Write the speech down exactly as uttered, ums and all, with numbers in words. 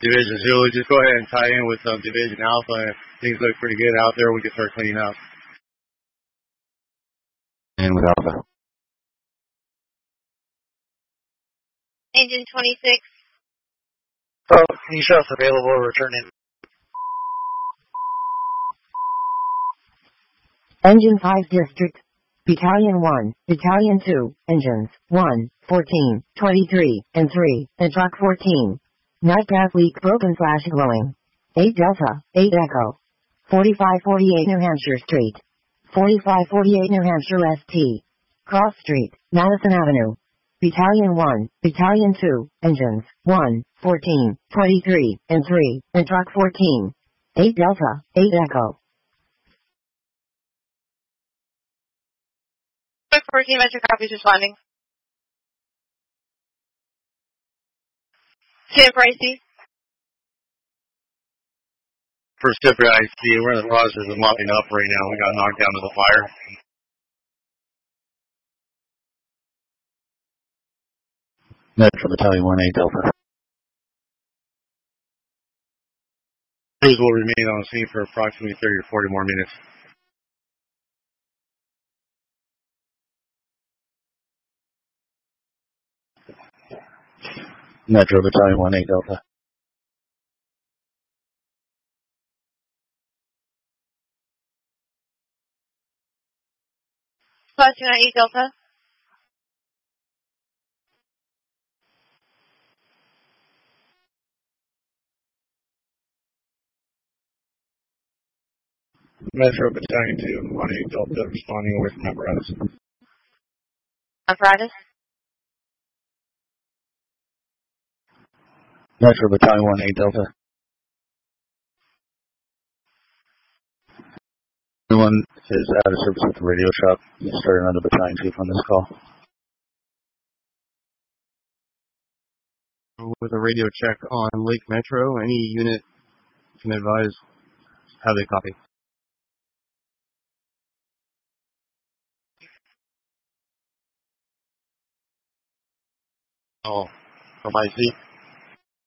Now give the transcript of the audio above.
Division Zulu, just go ahead and tie in with um, Division Alpha, and things look pretty good out there. We can start cleaning up. And with Alpha. Engine twenty-six. Oh, can you show us available? Return in. Engine five District. Battalion one, Battalion two, Engines one, fourteen, twenty-three, and three, and Truck fourteen. Night gas leak broken slash glowing. eight Delta, eight Echo. forty-five forty-eight New Hampshire Street. forty-five forty-eight New Hampshire S T. Cross Street, Madison Avenue. Battalion one, Battalion two, Engines one, fourteen, twenty-three, and three, and Truck fourteen. eight Delta, eight Echo. Truck fourteen, Metro copies responding. Sam for I C. For Skipper I C, we're in the process of mopping up right now. We got knocked down to the fire. Metro Battalion one, eight Delta. Crews will remain on the scene for approximately thirty to forty more minutes. Metro Battalion one, eight Delta. Plus two nine eight Delta. Metro Battalion two, one eight Delta, responding with apparatus. Apparatus. Metro Battalion one, eight Delta. Everyone is out of service with the radio shop. You start another Battalion chief on this call. With a radio check on Lake Metro, any unit can advise how they copy. Oh, from I C.